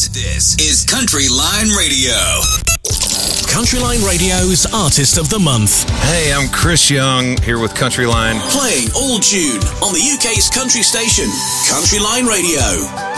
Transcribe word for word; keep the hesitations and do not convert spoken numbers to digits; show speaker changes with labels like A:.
A: This, this is Country Line Radio.
B: Country Line Radio's Artist of the Month.
C: Hey, I'm Chris Young here with Country Line.
B: Playing all June on the U K's country station, Country Line Radio.